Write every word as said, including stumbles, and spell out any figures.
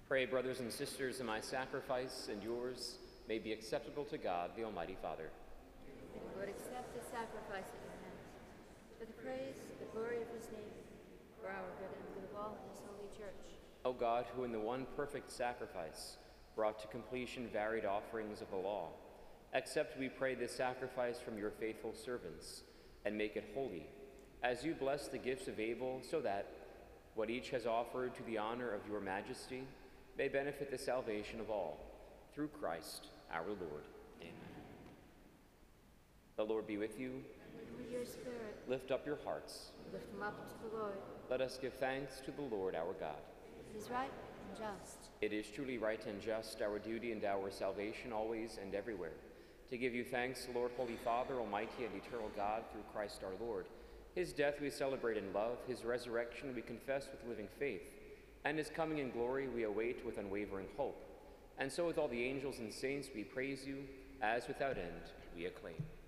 Pray, brothers and sisters, that my sacrifice and yours may be acceptable to God, the Almighty Father. May the Lord accept the sacrifice at your hands, for the praise, the glory of his name, for our good and the good of all his holy church. O God, who in the one perfect sacrifice brought to completion varied offerings of the law, accept, we pray, this sacrifice from your faithful servants, and make it holy, as you bless the gifts of Abel, so that what each has offered to the honor of your majesty may benefit the salvation of all. Through Christ our Lord. Amen. The Lord be with you. And with your spirit. Lift up your hearts. Lift them up to the Lord. Let us give thanks to the Lord our God. It is right and just. It is truly right and just, our duty and our salvation, always and everywhere, to give you thanks, Lord, Holy Father, Almighty and eternal God, through Christ our Lord. His death we celebrate in love, his resurrection we confess with living faith, and his coming in glory we await with unwavering hope. And so with all the angels and saints we praise you, as without end we acclaim.